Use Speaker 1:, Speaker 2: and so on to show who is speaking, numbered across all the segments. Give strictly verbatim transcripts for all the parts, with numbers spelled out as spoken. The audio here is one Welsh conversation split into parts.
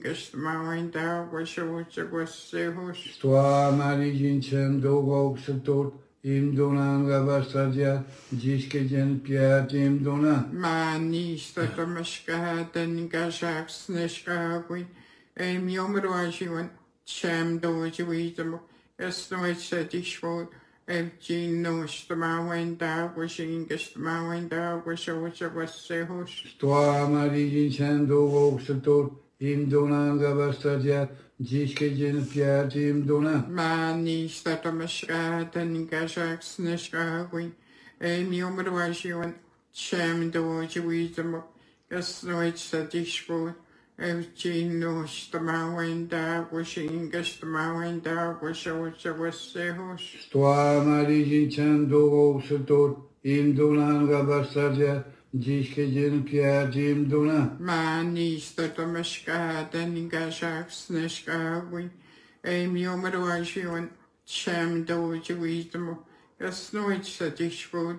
Speaker 1: Gestmawenda washocha wasehos.
Speaker 2: Tua Marijinchem Dogok Satot Im Donan Gavastadia Jiske Jen Piatim Dona.
Speaker 1: Mani statamashkaten gashak sneshkagui. Em yomruajiwan. Cham dojiwism. Esnoich dishwo. Em gino stamawenda washing gestmawenda washocha wasehos.
Speaker 2: Tua Marijinchem Dogok Satot Im Donan Gavastadia Jiske Jen Piatim Dona.
Speaker 1: Mani statamashkaten gashak sneshkagui. Em yomruajiwan. Cham dojiwism. Esnoich dishwo. Evgino stamawenda washing stamawenda washocha wasehos.
Speaker 2: Tua Marijinchem Dogok Satot Im Donan Gavastadia Jiske Jen Piatim Dona.
Speaker 1: Mani statamashkaten gashak sneshkagui. Em yomruajiwan. Cham dojiwism. Esnoich dishwo.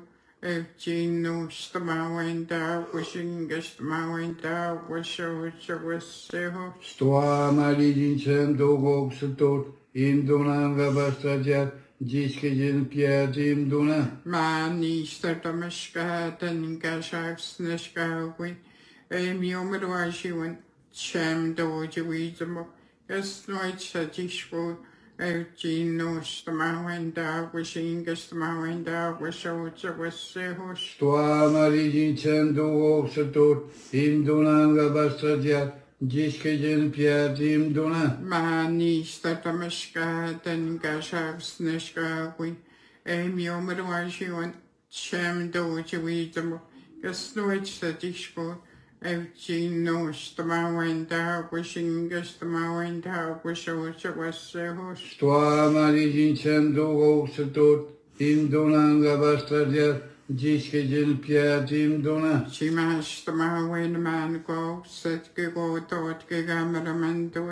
Speaker 1: Evgino stamawenda washing stamawenda washocha wasehos.
Speaker 2: Tua Marijinchem Dogok Satot Im Donan Gavastadia Jiske Jen Piatim Dona.
Speaker 1: Mani statamashkaten gashak sneshkagui. Em yomruajiwan. Cham dojiwism. Esnoich dishwo. Evgino stamawenda washing stamawenda washocha wasehos.
Speaker 2: Tua Marijinchem Dogok Satot Im Donan Gavastadia Jiske Jen Piatim Dona.
Speaker 1: Mani statamashkaten gashak sneshkagui. Em yomruajiwan. Cham dojiwism. Esnoich dishwo. Evgino stamawenda washing stamawenda washocha wasehos.
Speaker 2: Tua Marijinchem Dogok Satot Im Donan Gavastadia Jiske Jen Piatim Dona.
Speaker 1: Shimash tamawen man go set go dot gigameraman do